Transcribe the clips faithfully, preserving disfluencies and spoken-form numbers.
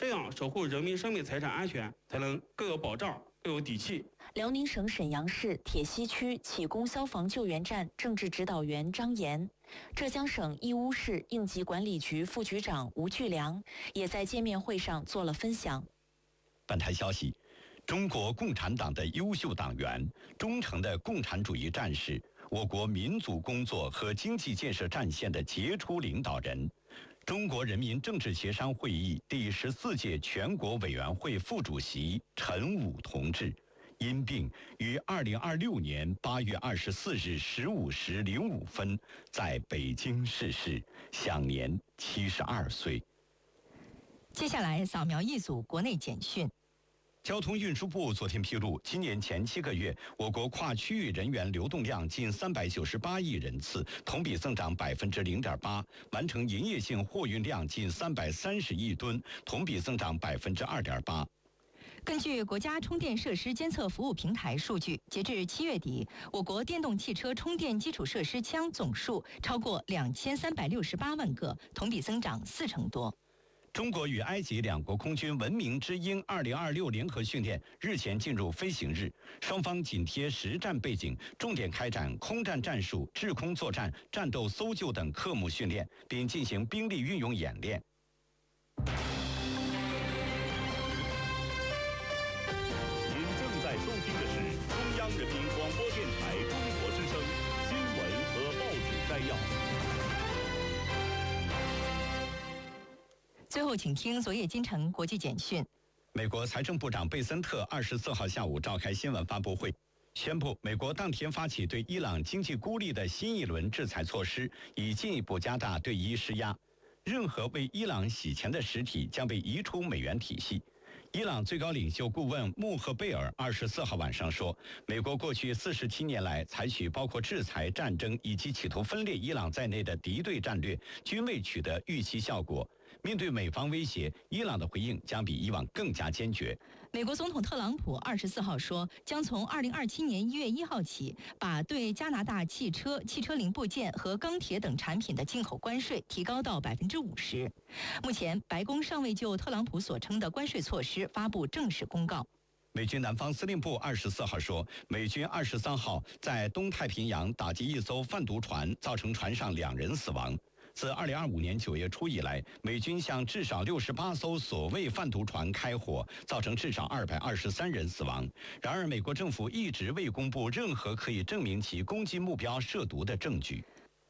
这样守护人民生命财产安全才能更有保障、更有底气。 辽宁省沈阳市铁西区启功消防救援站政治指导员张岩，浙江省义乌市应急管理局副局长吴巨良也在见面会上做了分享。 本台消息，中国共产党的优秀党员、忠诚的共产主义战士，我国民族工作和经济建设战线的杰出领导人，中国人民政治协商会议第十四届全国委员会副主席陈武同志，因病于二零二六年八月二十四日十五时零五分在北京逝世，享年七十二岁。 接下来扫描一组国内简讯。 交通运输部昨天披露，今年前七个月，我国跨区域人员流动量近三百九十八亿人次，同比增长百分之零点八，完成营业性货运量近三百三十亿吨，同比增长百分之二点八。 根据国家充电设施监测服务平台数据，截至七月底，我国电动汽车充电基础设施枪总数超过两千三百六十八万个，同比增长四成多。 中国与埃及两国空军文明之鹰二零二六联合训练日前进入飞行日，双方紧贴实战背景，重点开展空战战术、制空作战、战斗搜救等科目训练，并进行兵力运用演练。 您正在收听的是中央人民广播电台中国之声新闻和报纸摘要。 最后，请听昨夜今晨国际简讯。 美国财政部长贝森特二十四号下午召开新闻发布会，宣布美国当天发起对伊朗经济孤立的新一轮制裁措施，以进一步加大对伊施压。任何为伊朗洗钱的实体将被移出美元体系。伊朗最高领袖顾问穆赫贝尔二十四号晚上说，美国过去四十七年来采取包括制裁、战争以及企图分裂伊朗在内的敌对战略，均未取得预期效果。面对美方威胁，伊朗的回应将比以往更加坚决。 美国总统特朗普二十四号说，将从二零二七年一月一号起，把对加拿大汽车、汽车零部件和钢铁等产品的进口关税提高到百分之五十。目前，白宫尚未就特朗普所称的关税措施发布正式公告。 美军南方司令部二十四号说，美军二十三号在东太平洋打击一艘贩毒船，造成船上两人死亡。自二零二五年九月初以来，美军向至少六十八艘所谓贩毒船开火，造成至少二百二十三人死亡。然而，美国政府一直未公布任何可以证明其攻击目标涉毒的证据。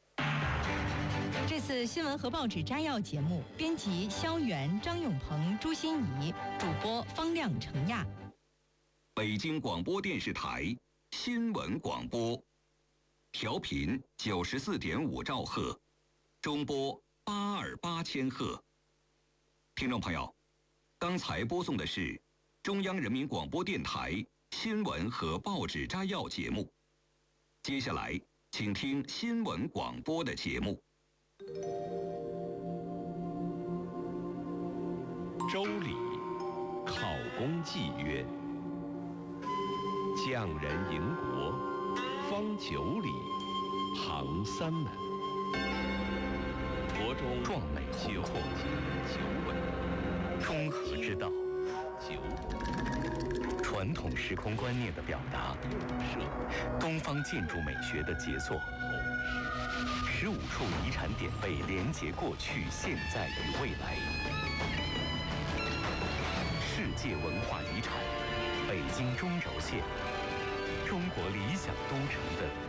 这次新闻和报纸摘要节目，编辑肖元、张永鹏、朱欣怡，主播方亮、程亚。 北京广播电视台新闻广播，调频九十四点五兆赫，中波八二八千赫。听众朋友，刚才播送的是中央人民广播电台新闻和报纸摘要节目。接下来，请听新闻广播的节目。 周礼，考公祭曰：匠人营国，方九里，行三门。国中壮美宏阔， 九稳， 中和之道， 九传统时空观念的表达， 设东方建筑美学的杰作。十五处遗产点位连接过去、现在与未来。世界文化遗产，北京中轴线，中国理想都城的